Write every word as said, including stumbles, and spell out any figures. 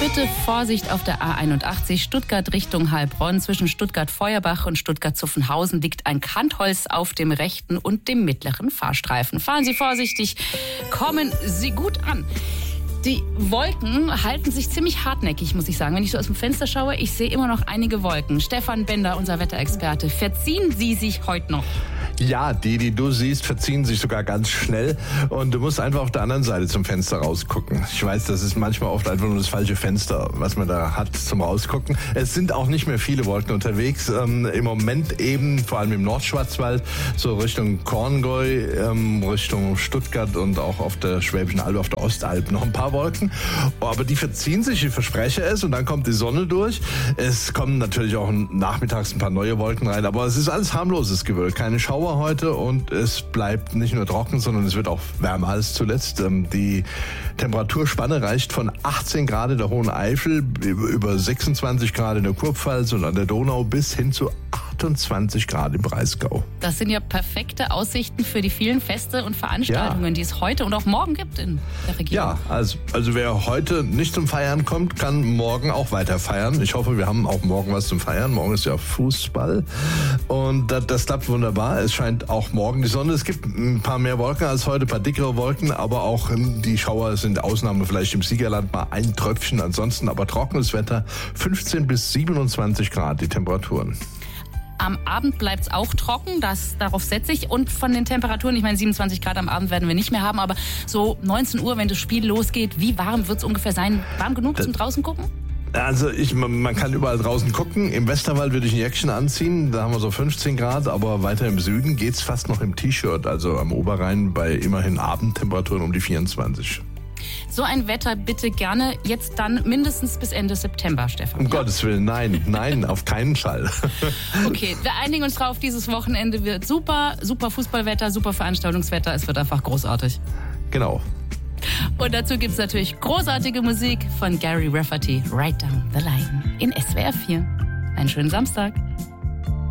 bitte Vorsicht auf der A einundachtzig, Stuttgart Richtung Heilbronn. Zwischen Stuttgart-Feuerbach und Stuttgart-Zuffenhausen liegt ein Kantholz auf dem rechten und dem mittleren Fahrstreifen. Fahren Sie vorsichtig, kommen Sie gut an. Die Wolken halten sich ziemlich hartnäckig, muss ich sagen. Wenn ich so aus dem Fenster schaue, ich sehe immer noch einige Wolken. Stefan Bender, unser Wetterexperte, verziehen Sie sich heute noch? Ja, die, die du siehst, verziehen sich sogar ganz schnell. Und du musst einfach auf der anderen Seite zum Fenster rausgucken. Ich weiß, das ist manchmal oft einfach nur das falsche Fenster, was man da hat zum Rausgucken. Es sind auch nicht mehr viele Wolken unterwegs. Ähm, Im Moment eben, vor allem im Nordschwarzwald, so Richtung Korngäu, ähm, Richtung Stuttgart und auch auf der Schwäbischen Alb, auf der Ostalb noch ein paar Wolken. Aber die verziehen sich, ich verspreche es, und dann kommt die Sonne durch. Es kommen natürlich auch nachmittags ein paar neue Wolken rein, aber es ist alles harmloses Gewölk, keine Schauer heute, und es bleibt nicht nur trocken, sondern es wird auch wärmer als zuletzt. Die Temperaturspanne reicht von achtzehn Grad in der Hohen Eifel über sechsundzwanzig Grad in der Kurpfalz und an der Donau bis hin zu achtundzwanzig Grad im Breisgau. Das sind ja perfekte Aussichten für die vielen Feste und Veranstaltungen, ja, die es heute und auch morgen gibt in der Region. Ja, also, also wer heute nicht zum Feiern kommt, kann morgen auch weiter feiern. Ich hoffe, wir haben auch morgen was zum Feiern. Morgen ist ja Fußball und das, das klappt wunderbar. Es scheint auch morgen die Sonne. Es gibt ein paar mehr Wolken als heute, ein paar dickere Wolken, aber auch die Schauer sind Ausnahme, vielleicht im Siegerland mal ein Tröpfchen. Ansonsten aber trockenes Wetter, fünfzehn bis siebenundzwanzig Grad die Temperaturen. Am Abend bleibt es auch trocken, das, darauf setze ich. Und von den Temperaturen, ich meine siebenundzwanzig Grad am Abend werden wir nicht mehr haben, aber so neunzehn Uhr, wenn das Spiel losgeht, wie warm wird es ungefähr sein? Warm genug zum draußen gucken? Also ich, man kann überall draußen gucken. Im Westerwald würde ich ein Jäckchen anziehen, da haben wir so fünfzehn Grad, aber weiter im Süden geht's fast noch im T-Shirt, also am Oberrhein bei immerhin Abendtemperaturen um die vierundzwanzig. So ein Wetter bitte gerne jetzt dann mindestens bis Ende September, Stefan. Um ja? Gottes Willen, nein, nein, auf keinen Fall. Okay, wir einigen uns drauf, dieses Wochenende wird super, super Fußballwetter, super Veranstaltungswetter, es wird einfach großartig. Genau. Und dazu gibt es natürlich großartige Musik von Gary Rafferty, Right Down the Line in S W R vier. Einen schönen Samstag.